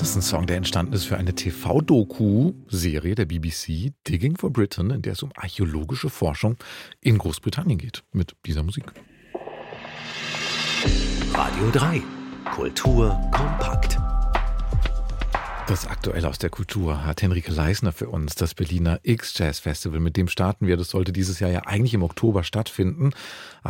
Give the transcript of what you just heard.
Das ist ein Song, der entstanden ist für eine TV-Doku-Serie der BBC, Digging for Britain, in der es um archäologische Forschung in Großbritannien geht. Mit dieser Musik. Radio 3. Kultur kompakt. Das Aktuelle aus der Kultur hat Henrike Leisner für uns, das Berliner X-Jazz Festival. Mit dem starten wir. Das sollte dieses Jahr ja eigentlich im Oktober stattfinden.